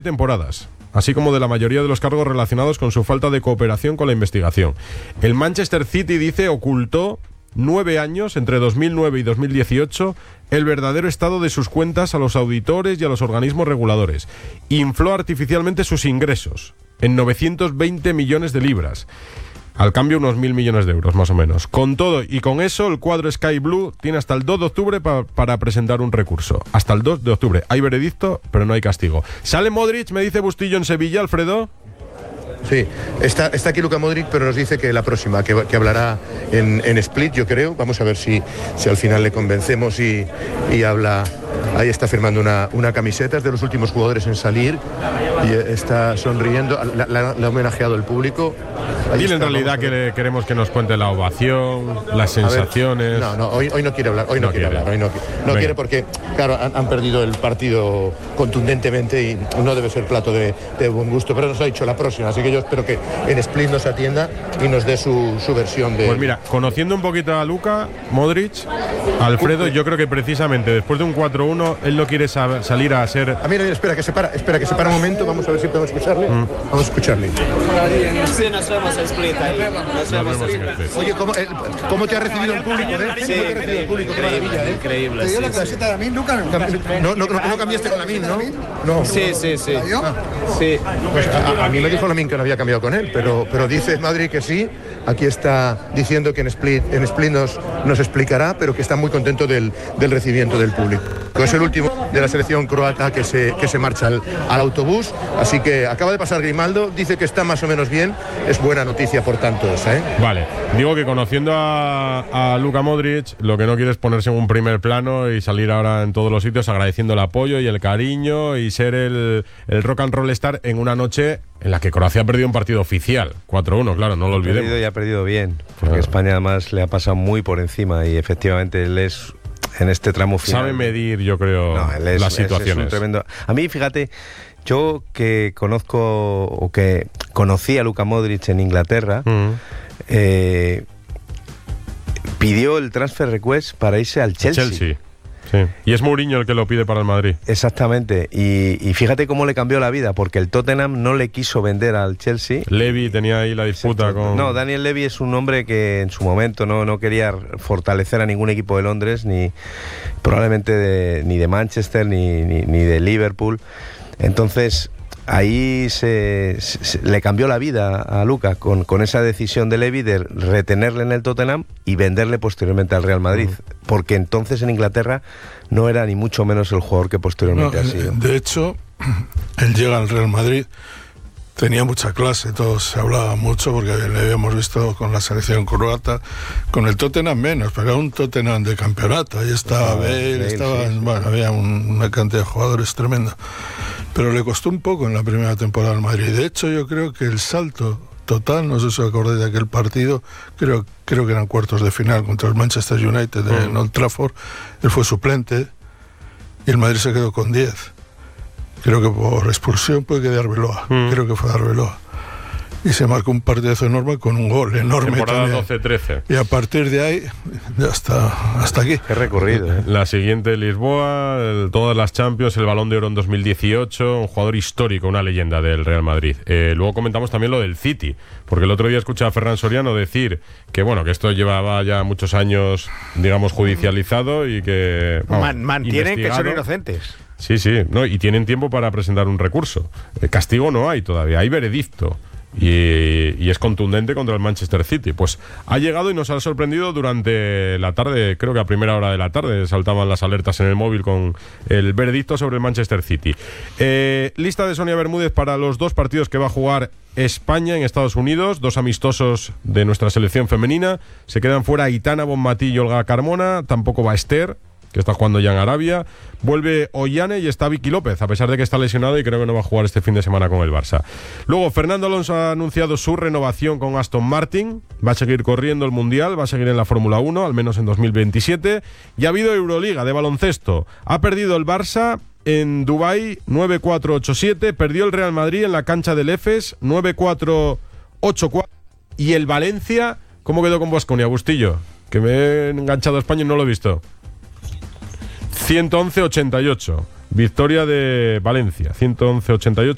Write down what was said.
temporadas, así como de la mayoría de los cargos relacionados con su falta de cooperación con la investigación. El Manchester City, dice, ocultó 9 años, entre 2009 y 2018, el verdadero estado de sus cuentas a los auditores y a los organismos reguladores. Infló artificialmente sus ingresos en 920 millones de libras. Al cambio, unos 1.000 millones de euros, más o menos. Con todo y con eso, el cuadro Sky Blue tiene hasta el 2 de octubre para presentar un recurso. Hasta el 2 de octubre. Hay veredicto, pero no hay castigo. ¿Sale Modric, me dice Bustillo, en Sevilla, Alfredo? Sí, está aquí Luka Modric, pero nos dice que la próxima, que hablará en Split, yo creo. Vamos a ver si al final le convencemos y habla. Ahí está firmando una camiseta, es de los últimos jugadores en salir y está sonriendo, la ha homenajeado el público. Dile en realidad que queremos que nos cuente la ovación, las sensaciones. No, hoy no quiere hablar, hoy no quiere porque, claro, han perdido el partido contundentemente y no debe ser plato de buen gusto, pero nos ha dicho la próxima, así que yo espero que en Split nos atienda y nos dé su versión de... Pues mira, conociendo un poquito a Luka Modric, Alfredo, yo creo que precisamente después de un 4-1 él no quiere salir a ser... A mí, espera que se para un momento, vamos a ver si podemos escucharle. Vamos a escucharle. Sí, nos vemos en Split ahí. Nos vemos en Split. Oye, ¿cómo te ha recibido el público? Sí, increíble, increíble. ¿Te dio la camiseta de Lamin, Luka? No cambiaste con Lamin, ¿no? No. Sí. Sí. Pues a mí me dijo Lamin que no había cambiado con él, pero dice Madrid que sí. Aquí está diciendo que en Split nos explicará, pero que está muy contento del recibimiento del público. Es el último de la selección croata que se marcha al autobús, así que acaba de pasar Grimaldo, dice que está más o menos bien, es buena noticia por tanto esa, ¿eh? Vale, digo que conociendo a Luka Modric, lo que no quiere es ponerse en un primer plano y salir ahora en todos los sitios agradeciendo el apoyo y el cariño y ser el rock and roll star en una noche en la que Croacia ha perdido un partido oficial, 4-1, claro, no lo olvidemos. Ha perdido bien, porque España además le ha pasado muy por encima y efectivamente él es... En este tramo final. Sabe medir, yo creo, las situaciones. Es un tremendo... A mí, fíjate, yo que conozco o que conocí a Luka Modric en Inglaterra, pidió el transfer request para irse al Chelsea. Sí. Y es Mourinho el que lo pide para el Madrid. Exactamente. Y fíjate cómo le cambió la vida, porque el Tottenham no le quiso vender al Chelsea. Levy tenía ahí la disputa con... No, Daniel Levy es un hombre que en su momento no quería fortalecer a ningún equipo de Londres, ni probablemente ni de Manchester, ni de Liverpool. Entonces... Ahí le cambió la vida a Luka con esa decisión de Levy de retenerle en el Tottenham y venderle posteriormente al Real Madrid, porque entonces en Inglaterra no era ni mucho menos el jugador que posteriormente ha sido. De hecho, él llega al Real Madrid, tenía mucha clase, todos se hablaba mucho porque le habíamos visto con la selección croata, con el Tottenham menos, pero era un Tottenham de campeonato, ahí estaba Bale, bueno, había una cantidad de jugadores tremenda, pero le costó un poco en la primera temporada al Madrid. De hecho, yo creo que el salto total, no sé si os acordáis de aquel partido, creo que eran cuartos de final contra el Manchester United en Old Trafford, él fue suplente y el Madrid se quedó con 10. Creo que por expulsión puede quedar Arbeloa. Creo que fue Arbeloa. Y se marcó un partidazo enorme con un gol enorme. Temporada 12-13. Y a partir de ahí, ya hasta aquí. Qué recorrido, ¿eh? La siguiente, Lisboa, todas las Champions, el Balón de Oro en 2018, un jugador histórico, una leyenda del Real Madrid. Luego comentamos también lo del City, porque el otro día escuché a Ferran Soriano decir que que esto llevaba ya muchos años, digamos, judicializado y que... mantienen que son inocentes. Sí, no, y tienen tiempo para presentar un recurso. Castigo no hay todavía, hay veredicto. Y es contundente contra el Manchester City. Pues ha llegado y nos ha sorprendido durante la tarde, creo que a primera hora de la tarde saltaban las alertas en el móvil con el veredicto sobre el Manchester City. Lista de Sonia Bermúdez para los 2 partidos que va a jugar España en Estados Unidos, 2 amistosos de nuestra selección femenina. Se quedan fuera Aitana Bonmatí y Olga Carmona, tampoco va Esther, que está jugando ya en Arabia. Vuelve Ollane y está Vicky López, a pesar de que está lesionado y creo que no va a jugar este fin de semana con el Barça. Luego, Fernando Alonso ha anunciado su renovación con Aston Martin. Va a seguir corriendo el Mundial, va a seguir en la Fórmula 1, al menos en 2027. Y ha habido Euroliga de baloncesto. Ha perdido el Barça en Dubái 9-4-8-7. Perdió el Real Madrid en la cancha del Efes 9-4-8-4. Y el Valencia, ¿cómo quedó con Baskonia, Bustillo? Que me he enganchado a España y no lo he visto. 111-88. Victoria de Valencia, 111-88.